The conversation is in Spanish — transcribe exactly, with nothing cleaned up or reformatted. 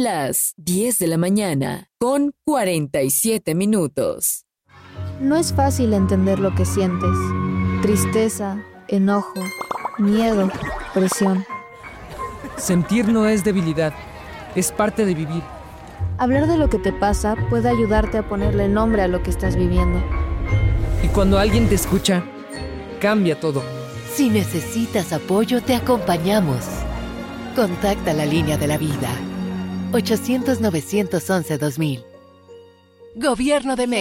Las diez de la mañana con cuarenta y siete minutos. No es fácil entender lo que sientes. Tristeza, enojo, miedo, presión. Sentir no es debilidad, es parte de vivir. Hablar de lo que te pasa puede ayudarte a ponerle nombre a lo que estás viviendo. Y cuando alguien te escucha, cambia todo. Si necesitas apoyo, te acompañamos. Contacta la línea de la vida. ochocientos, novecientos once, dos mil. Gobierno de México.